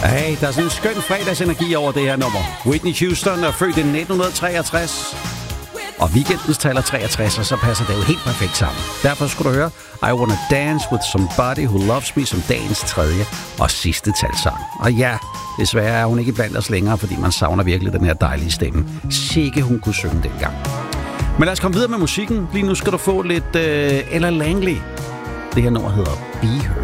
Hey, der er sådan en skøn fredagsenergi over det her nummer. Whitney Houston er født i 1963. Og weekendens taler 63, og så passer det jo helt perfekt sammen. Derfor skulle du høre I Wanna Dance With Somebody Who Loves Me som dagens tredje og sidste talsang. Og ja, desværre er hun ikke blandt os længere, fordi man savner virkelig den her dejlige stemme. Sikke hun kunne synge dengang. Men lad os komme videre med musikken. Lige nu skal du få lidt Ella Langley. Det her nummer hedder Be Her.